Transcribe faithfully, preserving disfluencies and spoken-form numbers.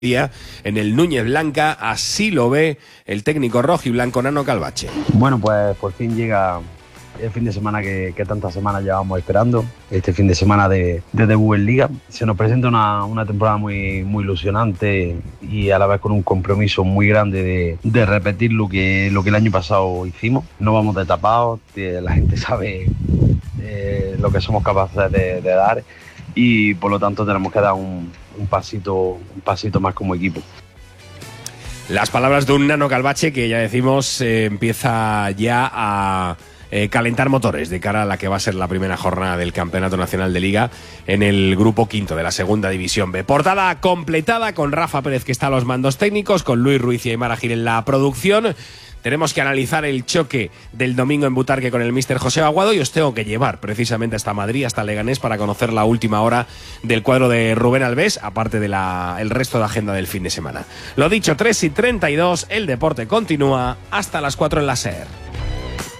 en el Núñez Blanca. Así lo ve el técnico rojiblanco Nano Calvache. Bueno, pues por fin llega el fin de semana que, que tantas semanas llevamos esperando, este fin de semana de, de debut en Liga. Se nos presenta una, una temporada muy, muy ilusionante y a la vez con un compromiso muy grande de, de repetir lo que, lo que el año pasado hicimos. No vamos de tapados, la gente sabe eh, lo que somos capaces de, de dar y por lo tanto tenemos que dar un, un pasito, un pasito más como equipo. Las palabras de un Nano Calvache que ya decimos eh, empieza ya a eh, calentar motores de cara a la que va a ser la primera jornada del Campeonato Nacional de Liga en el grupo quinto de la Segunda División B. Portada completada con Rafa Pérez, que está a los mandos técnicos, con Luis Ruiz y Aymara Gil en la producción. Tenemos que analizar el choque del domingo en Butarque con el míster José Aguado y os tengo que llevar precisamente hasta Madrid, hasta Leganés, para conocer la última hora del cuadro de Rubén Alves, aparte de la, el resto de agenda del fin de semana. Lo dicho, tres y treinta y dos, el deporte continúa hasta las cuatro en la SER.